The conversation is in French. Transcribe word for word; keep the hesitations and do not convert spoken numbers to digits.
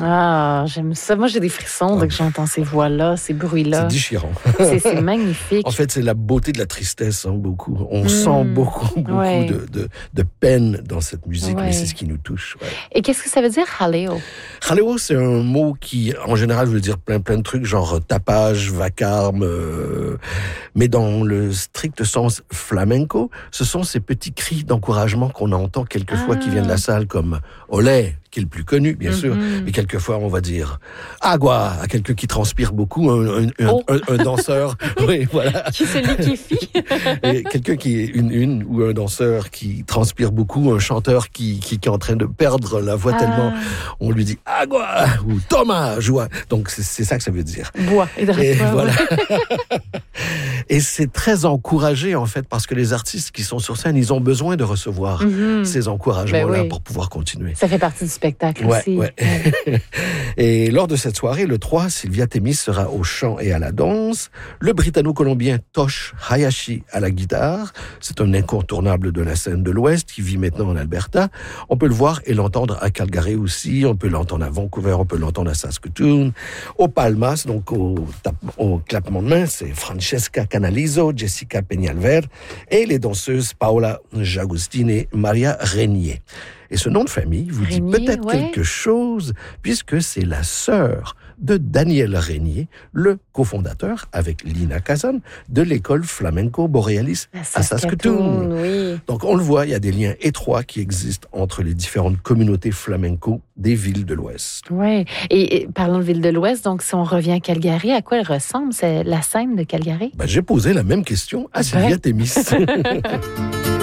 Ah, j'aime ça. Moi, j'ai des frissons dès que j'entends ces voix-là, ces bruits-là. C'est déchirant. C'est, c'est magnifique. En fait, c'est la beauté de la tristesse, hein, beaucoup. On mmh. sent beaucoup, beaucoup ouais. de, de, de peine dans cette musique, ouais. mais c'est ce qui nous touche. Ouais. Et qu'est-ce que ça veut dire, jaleo? Jaleo, c'est un mot qui, en général, veut dire plein, plein de trucs, genre tapage, vacarme. Euh, mais dans le strict sens flamenco, ce sont ces petits cris d'encouragement qu'on entend quelquefois ah. qui viennent de la salle, comme « olé », qui est le plus connu, bien mm-hmm. sûr, mais quelquefois, on va dire « agua » à quelqu'un qui transpire beaucoup, un, un, oh. un, un danseur. Oui, voilà. Qui se liquéfie. Et quelqu'un qui est une, une, ou un danseur qui transpire beaucoup, un chanteur qui, qui, qui est en train de perdre la voix ah. tellement, on lui dit « agua » ou « toma, joie ». Donc, c'est, c'est ça que ça veut dire. Bois, hydrate-toi. Et voilà. Et c'est très encouragé, en fait, parce que les artistes qui sont sur scène, ils ont besoin de recevoir mm-hmm. ces encouragements-là ben oui. pour pouvoir continuer. Ça fait partie du spectacle ouais, aussi. Ouais. Et lors de cette soirée, le trois, Sylvia Temis sera au chant et à la danse. Le britanno-colombien Tosh Hayashi à la guitare. C'est un incontournable de la scène de l'Ouest qui vit maintenant en Alberta. On peut le voir et l'entendre à Calgary aussi. On peut l'entendre à Vancouver, on peut l'entendre à Saskatoon. Au Palmas, donc au, au clappement de main, c'est Francesca Canalizo, Jessica Peñalver et les danseuses Paola Jagustin et Maria Régnier. Et ce nom de famille vous Régnier, dit peut-être ouais. quelque chose, puisque c'est la sœur de Daniel Régnier, le cofondateur, avec Lina Kazan, de l'école Flamenco Borealis à Saskatoon. Oui. Donc on le voit, il y a des liens étroits qui existent entre les différentes communautés flamenco des villes de l'Ouest. Oui, et, et parlons de villes de l'Ouest, donc si on revient à Calgary, à quoi elle ressemble, c'est la scène de Calgary? Ben, j'ai posé la même question à Sylvia Temis.